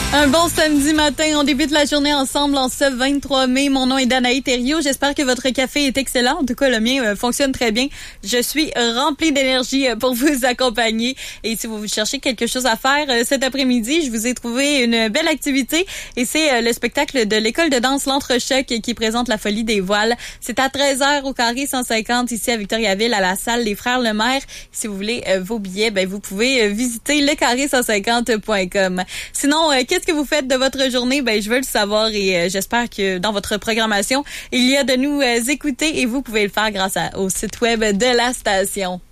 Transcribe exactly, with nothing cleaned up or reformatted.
Un bon samedi matin, on débute la journée ensemble en ce vingt-trois mai. Mon nom est Danaï Thériault. J'espère que votre café est excellent. En tout cas, le mien euh, fonctionne très bien. Je suis remplie d'énergie euh, pour vous accompagner. Et si vous cherchez quelque chose à faire euh, cet après-midi, je vous ai trouvé une belle activité. Et c'est euh, le spectacle de l'école de danse L'Entrechoc qui présente la folie des voiles. C'est à treize heures au carré cent cinquante ici à Victoriaville à la salle Les Frères Lemaire. Si vous voulez euh, vos billets, ben vous pouvez euh, visiter le carré cent cinquante point com. Sinon, euh, qu'est-ce que vous faites de votre journée? Ben, je veux le savoir et euh, j'espère que dans votre programmation, il y a de nous euh, écouter et vous pouvez le faire grâce à, au site web de la station.